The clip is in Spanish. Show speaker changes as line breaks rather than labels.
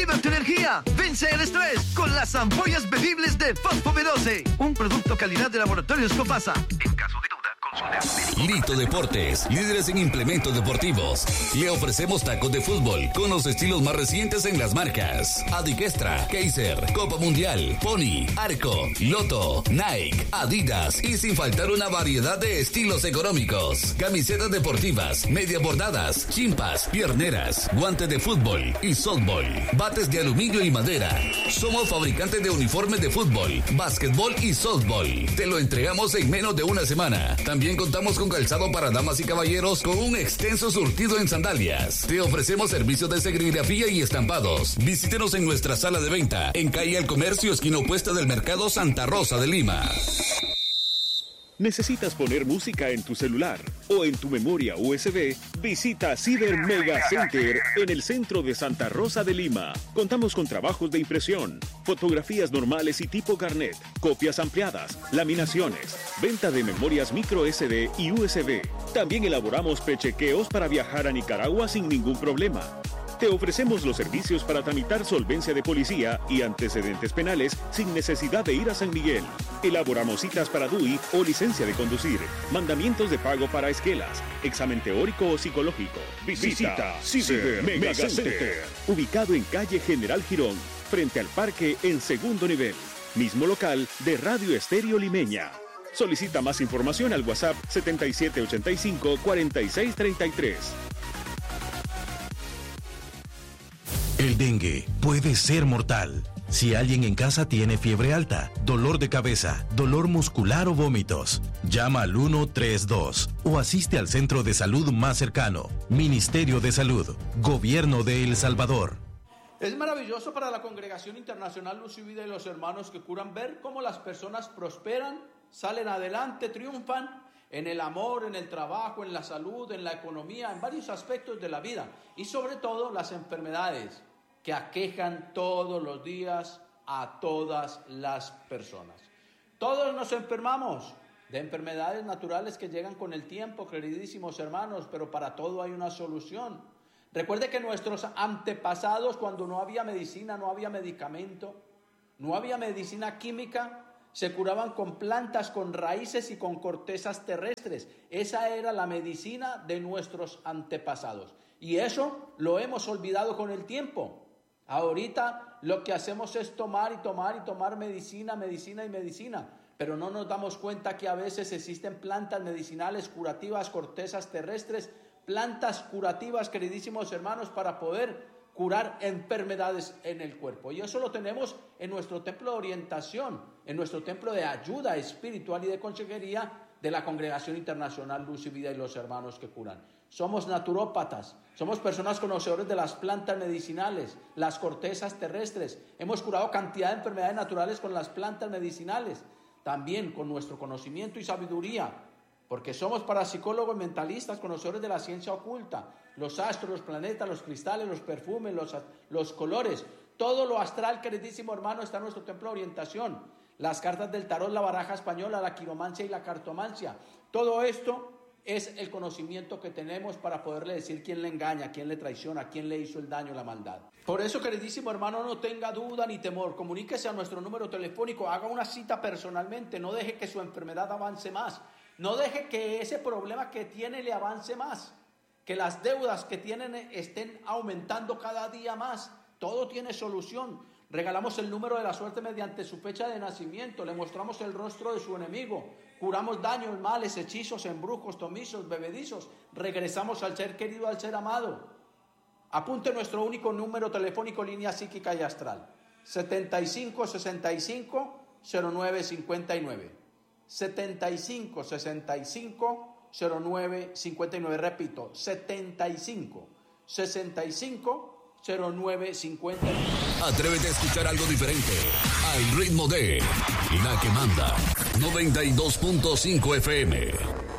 Reactiva tu energía. Vence el estrés con las ampollas bebibles de Fosfo B12. Un producto calidad de Laboratorios Copasa. En caso de duda, consulte a su médico.
Lito Deportes, líderes en implementos deportivos. Le ofrecemos tacos de fútbol con los estilos más recientes en las marcas Adikestra, Kaiser, Copa Mundial, Pony, Arco, Loto, Nike, Adidas y sin faltar una variedad de estilos económicos. Camisetas deportivas, medias bordadas, chimpas, pierneras, guantes de fútbol y softball, bates de aluminio y madera. Somos fabricantes de uniformes de fútbol, básquetbol y softball. Te lo entregamos en menos de una semana. También contamos con calzado para damas y caballeros con un extenso surtido en sandalias. Te ofrecemos servicios de serigrafía y estampados. Visítenos en nuestra sala de venta en calle El Comercio, esquina opuesta del Mercado Santa Rosa de Lima.
¿Necesitas poner música en tu celular o en tu memoria USB? Visita Ciber Mega Center en el centro de Santa Rosa de Lima. Contamos con trabajos de impresión, fotografías normales y tipo carnet, copias ampliadas, laminaciones, venta de memorias micro SD y USB. También elaboramos prechequeos para viajar a Nicaragua sin ningún problema. Te ofrecemos los servicios para tramitar solvencia de policía y antecedentes penales sin necesidad de ir a San Miguel. Elaboramos citas para DUI o licencia de conducir, mandamientos de pago para esquelas, examen teórico o psicológico. Visita Ciber Mega Center, ubicado en calle General Girón, frente al parque en segundo nivel. Mismo local de Radio Estéreo Limeña. Solicita más información al WhatsApp 7785-4633.
El dengue puede ser mortal. Si alguien en casa tiene fiebre alta, dolor de cabeza, dolor muscular o vómitos, llama al 132 o asiste al centro de salud más cercano. Ministerio de Salud, Gobierno de El Salvador.
Es maravilloso para la Congregación Internacional Luz y Vida y los hermanos que curan ver cómo las personas prosperan, salen adelante, triunfan en el amor, en el trabajo, en la salud, en la economía, en varios aspectos de la vida y sobre todo las enfermedades que aquejan todos los días a todas las personas. Todos nos enfermamos de enfermedades naturales que llegan con el tiempo, queridísimos hermanos, pero para todo hay una solución. Recuerde que nuestros antepasados, cuando no había medicina, no había medicamento, no había medicina química, se curaban con plantas, con raíces y con cortezas terrestres. Esa era la medicina de nuestros antepasados. Y eso lo hemos olvidado con el tiempo. Ahorita lo que hacemos es tomar medicina, pero no nos damos cuenta que a veces existen plantas medicinales curativas, cortezas terrestres, plantas curativas, queridísimos hermanos, para poder curar enfermedades en el cuerpo. Y eso lo tenemos en nuestro templo de orientación, en nuestro templo de ayuda espiritual y de consejería de la Congregación Internacional Luz y Vida y los hermanos que curan. Somos naturópatas, somos personas conocedores de las plantas medicinales, las cortezas terrestres. Hemos curado cantidad de enfermedades naturales con las plantas medicinales, también con nuestro conocimiento y sabiduría, porque somos parapsicólogos mentalistas, conocedores de la ciencia oculta, los astros, los planetas, los cristales, los perfumes, los colores, todo lo astral, queridísimo hermano, está en nuestro templo de orientación. Las cartas del tarot, la baraja española, la quiromancia y la cartomancia. Todo esto es el conocimiento que tenemos para poderle decir quién le engaña, quién le traiciona, quién le hizo el daño, la maldad. Por eso, queridísimo hermano, no tenga duda ni temor. Comuníquese a nuestro número telefónico, haga una cita personalmente, no deje que su enfermedad avance más. No deje que ese problema que tiene le avance más, que las deudas que tienen estén aumentando cada día más. Todo tiene solución. Regalamos el número de la suerte mediante su fecha de nacimiento. Le mostramos el rostro de su enemigo. Curamos daños, males, hechizos, embrujos, tomizos, bebedizos. Regresamos al ser querido, al ser amado. Apunte nuestro único número telefónico, línea psíquica y astral. 7565-0959. 7565-0959. Repito, 7565-0959.
Atrévete a escuchar algo diferente. Al ritmo de La que manda. 92.5 FM.